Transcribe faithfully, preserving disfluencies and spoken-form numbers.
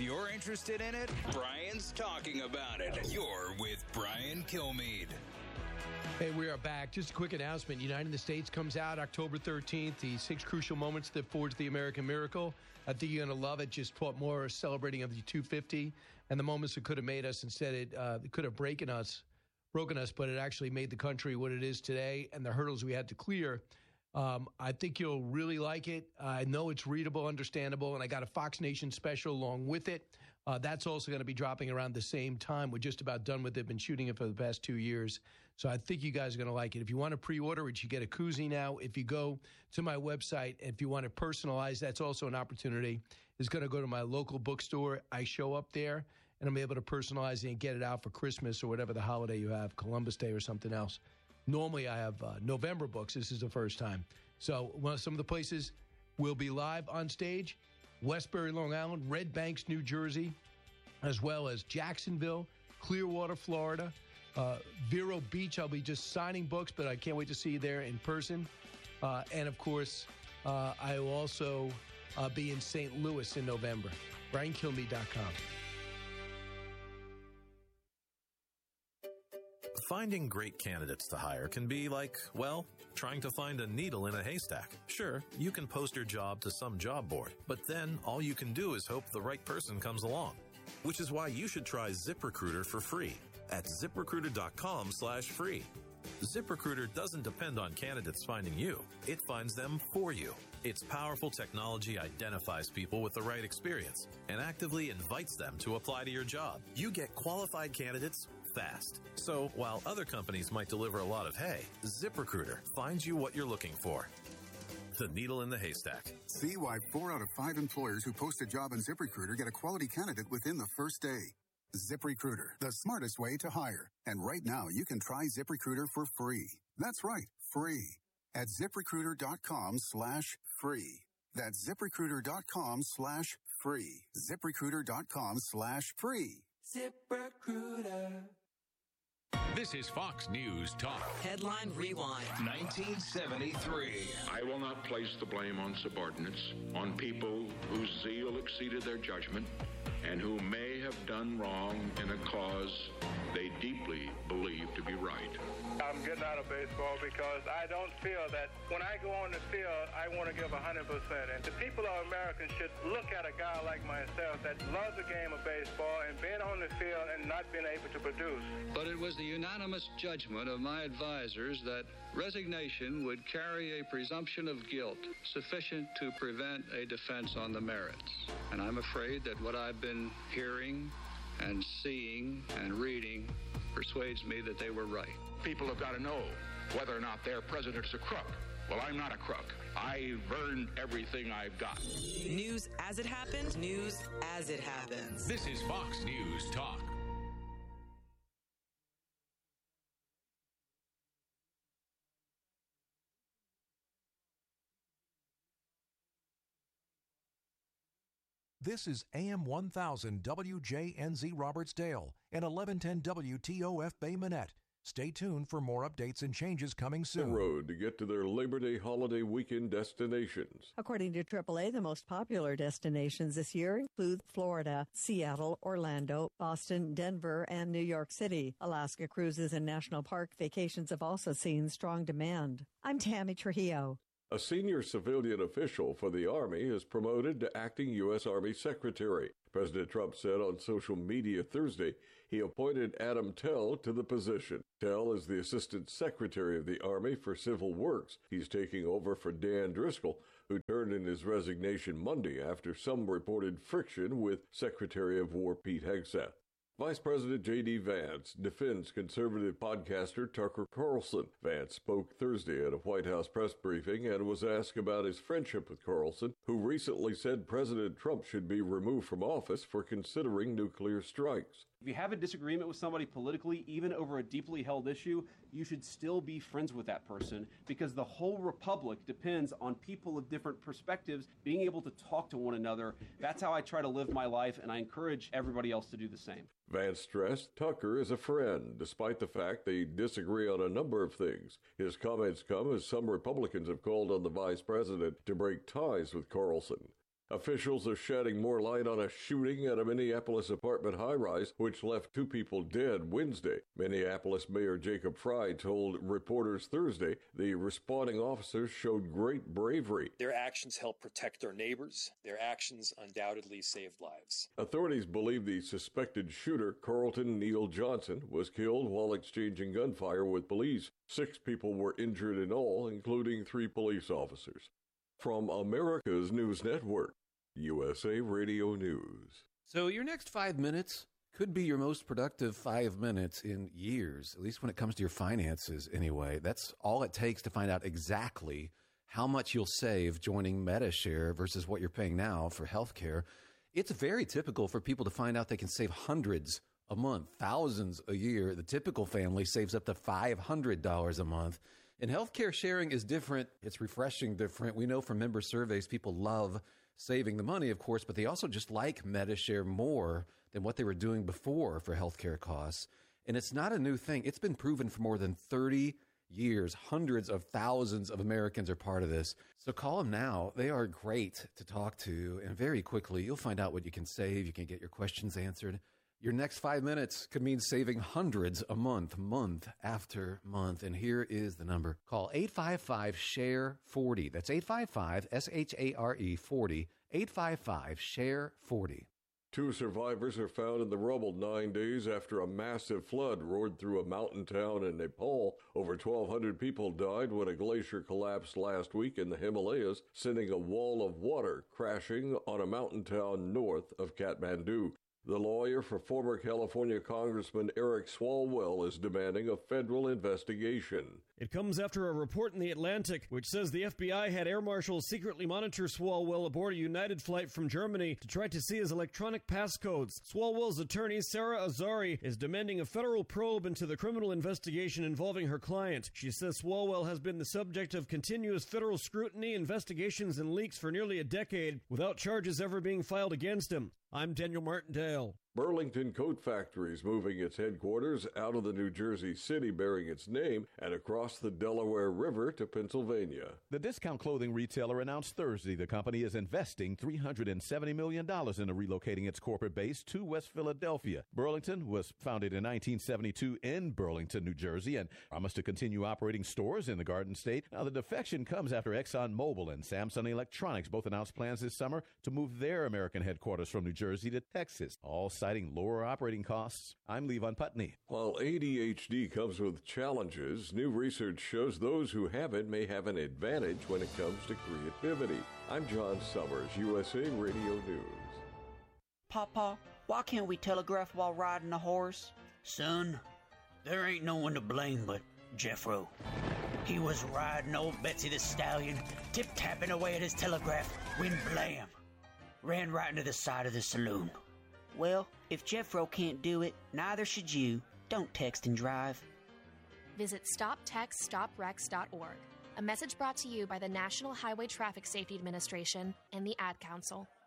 you're interested in it, Brian's talking about it. You're with Brian Kilmeade. Hey, we are back. Just a quick announcement. United in the States comes out October thirteenth. The six crucial moments that forged the American miracle. I think you're going to love it. Just put more celebrating of the two fifty and the moments that could have made us. Instead, it, uh, it could have broken us, broken us, but it actually made the country what it is today and the hurdles we had to clear. Um, I think you'll really like it. I know it's readable, understandable, and I got a Fox Nation special along with it. Uh, that's also going to be dropping around the same time. We're just about done with it. Been shooting it for the past two years. So I think you guys are going to like it. If you want to pre-order it, you get a koozie now. If you go to my website, if you want to personalize, that's also an opportunity. It's going to go to my local bookstore. I show up there, and I'm able to personalize it and get it out for Christmas or whatever the holiday you have, Columbus Day or something else. Normally, I have uh, November books. This is the first time. So well, some of the places will be live on stage. Westbury, Long Island, Red Banks, New Jersey, as well as Jacksonville, Clearwater, Florida, uh, Vero Beach. I'll be just signing books, but I can't wait to see you there in person. Uh, and, of course, uh, I will also uh, be in Saint Louis in November. Brian Kilmeade dot com. Finding great candidates to hire can be like, well, trying to find a needle in a haystack. Sure, you can post your job to some job board, but then all you can do is hope the right person comes along. Which is why you should try ZipRecruiter for free at ZipRecruiter.com slash free. ZipRecruiter doesn't depend on candidates finding you. It finds them for you. Its powerful technology identifies people with the right experience and actively invites them to apply to your job. You get qualified candidates fast. So while other companies might deliver a lot of hay, ZipRecruiter finds you what you're looking for. The needle in the haystack. See why four out of five employers who post a job on ZipRecruiter get a quality candidate within the first day. ZipRecruiter, the smartest way to hire. And right now, you can try ZipRecruiter for free. That's right, free. At ZipRecruiter.com slash free. That's ZipRecruiter.com slash free. ZipRecruiter.com slash free. ZipRecruiter. This is Fox News Talk. Headline Rewind. nineteen seventy-three. I will not place the blame on subordinates, on people whose zeal exceeded their judgment, and who may have done wrong in a cause they deeply believe to be right. I'm getting out of baseball because I don't feel that when I go on the field, I want to give one hundred percent. And the people of America should look at a guy like myself that loves the game of baseball and being on the field and not being able to produce. But it was the unanimous judgment of my advisors that resignation would carry a presumption of guilt sufficient to prevent a defense on the merits. And I'm afraid that what I've been hearing and seeing and reading persuades me that they were right. People have got to know whether or not their president's a crook. Well, I'm not a crook. I've earned everything I've got. News as it happens, news as it happens. This is Fox News Talk. This is A M one thousand W J N Z Robertsdale and eleven ten W T O F Bay Minette. Stay tuned for more updates and changes coming soon. The road to get to their Labor Day holiday weekend destinations. According to triple A, the most popular destinations this year include Florida, Seattle, Orlando, Boston, Denver, and New York City. Alaska cruises and national park vacations have also seen strong demand. I'm Tammy Trujillo. A senior civilian official for the Army is promoted to acting U S. Army Secretary. President Trump said on social media Thursday he appointed Adam Tell to the position. Tell is the Assistant Secretary of the Army for Civil Works. He's taking over for Dan Driscoll, who turned in his resignation Monday after some reported friction with Secretary of War Pete Hegseth. Vice President J D. Vance defends conservative podcaster Tucker Carlson. Vance spoke Thursday at a White House press briefing and was asked about his friendship with Carlson, who recently said President Trump should be removed from office for considering nuclear strikes. If you have a disagreement with somebody politically, even over a deeply held issue, you should still be friends with that person because the whole republic depends on people of different perspectives being able to talk to one another. That's how I try to live my life, and I encourage everybody else to do the same. Vance stressed Tucker is a friend, despite the fact they disagree on a number of things. His comments come as some Republicans have called on the vice president to break ties with Carlson. Officials are shedding more light on a shooting at a Minneapolis apartment high-rise, which left two people dead Wednesday. Minneapolis Mayor Jacob Frey told reporters Thursday the responding officers showed great bravery. Their actions helped protect their neighbors. Their actions undoubtedly saved lives. Authorities believe the suspected shooter, Carlton Neal Johnson, was killed while exchanging gunfire with police. Six people were injured in all, including three police officers. From America's News Network, U S A Radio News. So your next five minutes could be your most productive five minutes in years, at least when it comes to your finances anyway. That's all it takes to find out exactly how much you'll save joining Medi-Share versus what you're paying now for health care. It's very typical for people to find out they can save hundreds a month, thousands a year. The typical family saves up to five hundred dollars a month. And healthcare sharing is different. It's refreshing different. We know from member surveys, people love saving the money, of course, but they also just like Medi-Share more than what they were doing before for healthcare costs. And it's not a new thing. It's been proven for more than thirty years. Hundreds of thousands of Americans are part of this. So call them now. They are great to talk to. And very quickly, you'll find out what you can save. You can get your questions answered. Your next five minutes could mean saving hundreds a month, month after month. And here is the number. Call eight five five, S H A R E, forty. That's eight five five, S H A R E, forty. eight five five, S H A R E, forty. Two survivors are found in the rubble nine days after a massive flood roared through a mountain town in Nepal. Over twelve hundred people died when a glacier collapsed last week in the Himalayas, sending a wall of water crashing on a mountain town north of Kathmandu. The lawyer for former California Congressman Eric Swalwell is demanding a federal investigation. It comes after a report in The Atlantic, which says the F B I had air marshals secretly monitor Swalwell aboard a United flight from Germany to try to see his electronic passcodes. Swalwell's attorney, Sarah Azari, is demanding a federal probe into the criminal investigation involving her client. She says Swalwell has been the subject of continuous federal scrutiny, investigations, and leaks for nearly a decade, without charges ever being filed against him. I'm Daniel Martindale. Burlington Coat Factory is moving its headquarters out of the New Jersey city bearing its name and across the Delaware River to Pennsylvania. The discount clothing retailer announced Thursday the company is investing three hundred seventy million dollars into relocating its corporate base to West Philadelphia. Burlington was founded in nineteen seventy-two in Burlington, New Jersey, and promised to continue operating stores in the Garden State. Now, the defection comes after ExxonMobil and Samsung Electronics both announced plans this summer to move their American headquarters from New Jersey to Texas, all citing lower operating costs. I'm Levon Putney. While A D H D comes with challenges, new research shows those who have it may have an advantage when it comes to creativity. I'm John Summers, U S A Radio News. Papa, why can't we telegraph while riding a horse? Son, there ain't no one to blame but Jeffro. He was riding old Betsy the Stallion, tip-tapping away at his telegraph, when blam! Ran right into the side of the saloon. Well, if Jeffro can't do it, neither should you. Don't text and drive. Visit stop text stop wrecks dot org. A message brought to you by the National Highway Traffic Safety Administration and the Ad Council.